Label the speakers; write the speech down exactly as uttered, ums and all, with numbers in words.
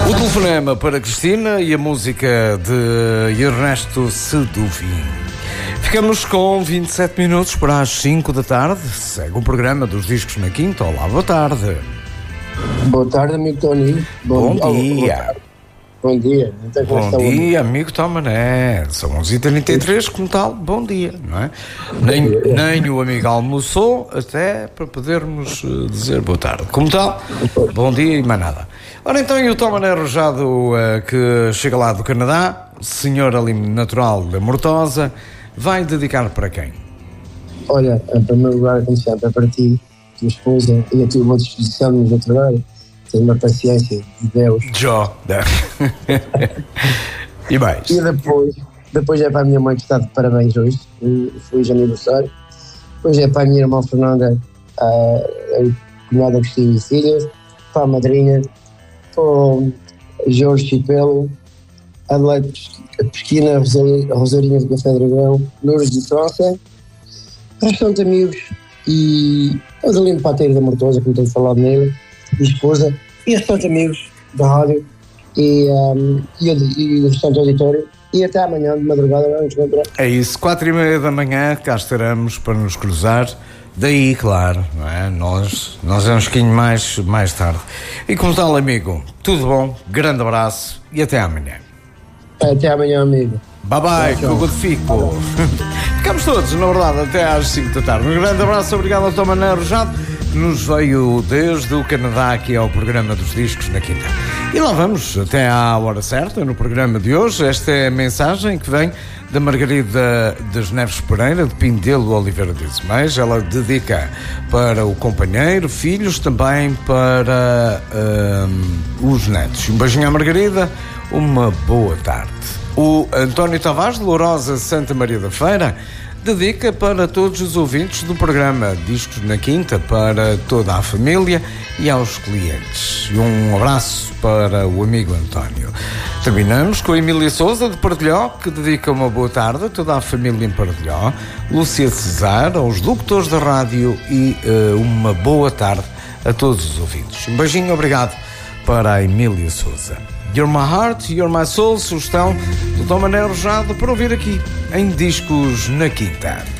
Speaker 1: O telefonema para Cristina e a música de Ernesto Seduvim. Ficamos com vinte e sete minutos para as cinco da tarde. Segue o programa dos discos na quinta. Olá, boa tarde.
Speaker 2: Boa tarde, amigo Tony.
Speaker 1: Bom, Bom dia.
Speaker 2: Oh, bom dia. Então,
Speaker 1: bom dia, amigo Tomané. São onze e trinta e três, como tal, bom dia, não é? Nem, nem o amigo almoçou, até para podermos dizer boa tarde. Como tal, bom dia e mais nada. Ora então, e o Tomané Rojado, uh, que chega lá do Canadá, senhor ali natural da Mortosa, vai dedicar para quem?
Speaker 2: Olha, em primeiro lugar, como sempre, é para ti, tua esposa, e a tua boa disposição no meu trabalho. Tenho uma paciência de Deus.
Speaker 1: Jó. E mais?
Speaker 2: E depois, depois é para a minha mãe que está de parabéns hoje, feliz aniversário. Depois é para a minha irmã Fernanda, a, a cunhada Cristina e filhas, para a madrinha, para o Jorge Chipelo, Adelaide Pesquina, Rosarinha do Café Dragão, Lourdes de Troça, restantes amigos e o Adelino Pateiro da Mortosa, que não tenho falado nele, e esposa, e restantes amigos da rádio e, um, e, e o restante auditório. E até amanhã de madrugada vamos encontrar.
Speaker 1: É isso, quatro e meia da manhã cá estaremos para nos cruzar. Daí, claro, não é? Nós, nós é um pouquinho mais, mais tarde. E como tal, amigo, tudo bom, grande abraço e até amanhã.
Speaker 2: Até amanhã, amigo.
Speaker 1: Bye bye, com o fico. Ficamos todos, na verdade, até às cinco da tarde. Um grande abraço, obrigado ao Tomané Rojado, que nos veio desde o Canadá aqui ao programa dos discos na quinta. E lá vamos, até à hora certa, no programa de hoje. Esta é a mensagem que vem da Margarida das Neves Pereira, de Pindelo Oliveira de Ismais. Ela dedica para o companheiro, filhos, também para um, os netos. Um beijinho à Margarida, uma boa tarde. O António Tavares, de Lourosa, Santa Maria da Feira, dedica para todos os ouvintes do programa Discos na Quinta, para toda a família e aos clientes. E um abraço para o amigo António. Terminamos com a Emília Souza, de Partilhó, que dedica uma boa tarde a toda a família em Partilhó, Lúcia Cesar, aos locutores da rádio e uh, uma boa tarde a todos os ouvintes. Um beijinho, obrigado para a Emília Souza. You're My Heart, You're My Soul, sugestão do Tomané Rojado para ouvir aqui em Discos na Quinta.